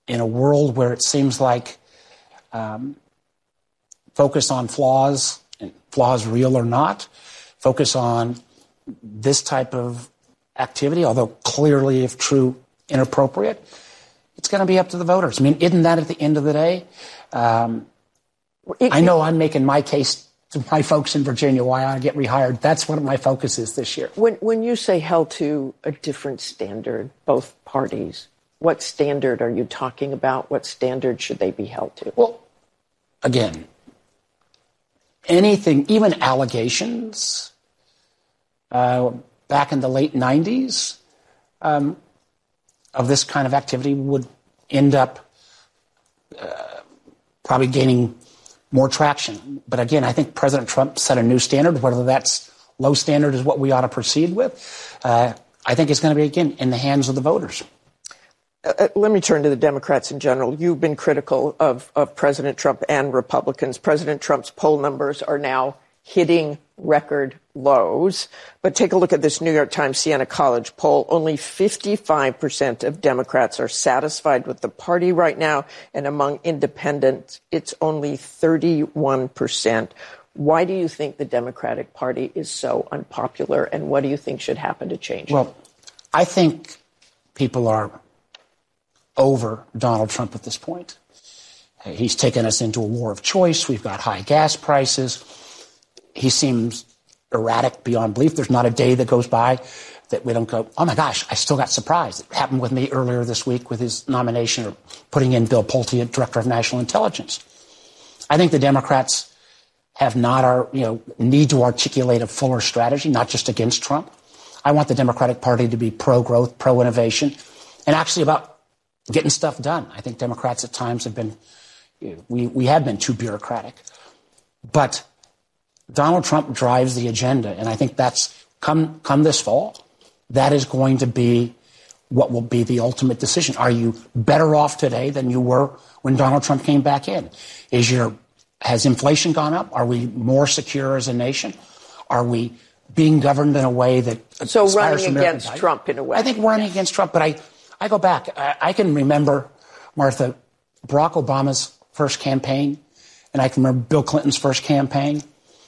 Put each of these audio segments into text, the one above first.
in a world where it seems like focus on flaws, and flaws real or not, focus on this type of activity, although clearly, if true, inappropriate, it's going to be up to the voters. I mean, isn't that at the end of the day? I know I'm making my case to my folks in Virginia why I get rehired. That's what my focus is this year. When you say held to a different standard, both parties, what standard are you talking about? What standard should they be held to? Well, again, anything, even allegations, back in the late 90s of this kind of activity would end up probably gaining more traction. But again, I think President Trump set a new standard. Whether that's low standard is what we ought to proceed with. I think it's going to be, again, in the hands of the voters. Let me turn to the Democrats in general. You've been critical of President Trump and Republicans. President Trump's poll numbers are now hitting record lows. But take a look at this New York Times Siena College poll. Only 55% of Democrats are satisfied with the party right now. And among independents, it's only 31%. Why do you think the Democratic Party is so unpopular? And what do you think should happen to change it? Well, I think people are over Donald Trump at this point. He's taken us into a war of choice. We've got high gas prices. He seems erratic beyond belief. There's not a day that goes by that we don't go, oh my gosh, I still got surprised. It happened with me earlier this week with his nomination or putting in Bill Pulte as Director of National Intelligence. I think the Democrats have not need to articulate a fuller strategy, not just against Trump. I want the Democratic Party to be pro-growth, pro-innovation, and actually about getting stuff done. I think Democrats at times have been, we have been too bureaucratic. But Donald Trump drives the agenda, and I think that's come this fall. That is going to be what will be the ultimate decision. Are you better off today than you were when Donald Trump came back in? Has inflation gone up? Are we more secure as a nation? Are we being governed in a way that running against Trump in a way? I think running against Trump, but I go back. I can remember, Martha, Barack Obama's first campaign, and I can remember Bill Clinton's first campaign.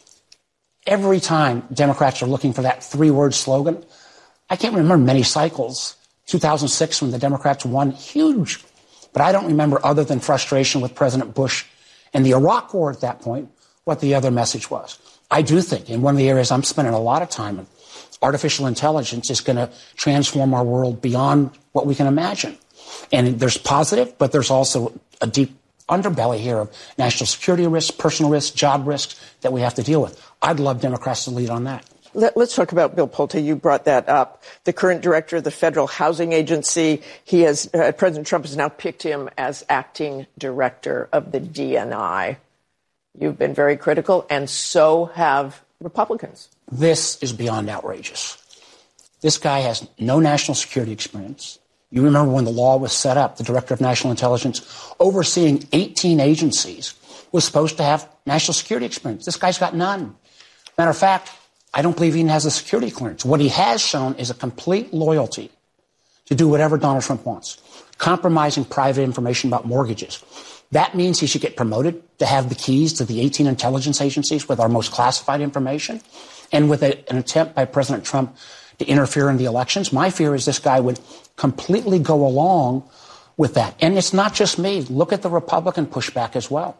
Every time Democrats are looking for that three-word slogan, I can't remember many cycles. 2006, when the Democrats won, huge. But I don't remember, other than frustration with President Bush and the Iraq War at that point, what the other message was. I do think, in one of the areas I'm spending a lot of time in, artificial intelligence is going to transform our world beyond what we can imagine. And there's positive, but there's also a deep underbelly here of national security risks, personal risks, job risks that we have to deal with. I'd love Democrats to lead on that. Let's talk about Bill Pulte. You brought that up. The current director of the Federal Housing Agency, President Trump has now picked him as acting director of the DNI. You've been very critical, and so have Republicans. This is beyond outrageous. This guy has no national security experience. You remember when the law was set up, the Director of National Intelligence, overseeing 18 agencies, was supposed to have national security experience. This guy's got none. Matter of fact, I don't believe he even has a security clearance. What he has shown is a complete loyalty to do whatever Donald Trump wants, compromising private information about mortgages. That means he should get promoted to have the keys to the 18 intelligence agencies with our most classified information. And with an attempt by President Trump to interfere in the elections, my fear is this guy would completely go along with that. And it's not just me. Look at the Republican pushback as well.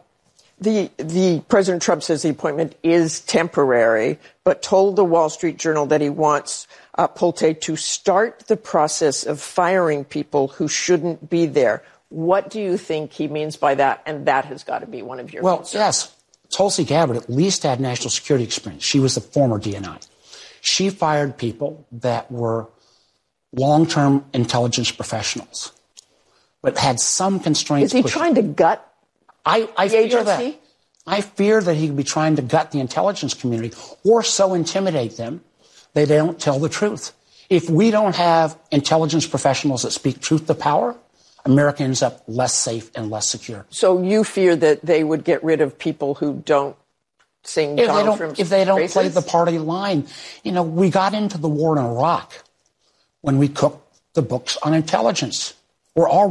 The President Trump says the appointment is temporary, but told the Wall Street Journal that he wants Pulte to start the process of firing people who shouldn't be there. What do you think he means by that? And that has got to be one of your concerns. Yes. Tulsi Gabbard at least had national security experience. She was the former DNI. She fired people that were long-term intelligence professionals, but had some constraints. Is he trying to gut I the fear agency? that. I fear that he could be trying to gut the intelligence community or so intimidate them that they don't tell the truth. If we don't have intelligence professionals that speak truth to power, America ends up less safe and less secure. So you fear that they would get rid of people who don't sing Donald Trump's if they don't praises? play the party line. You know, we got into the war in Iraq when we cooked the books on intelligence. We're all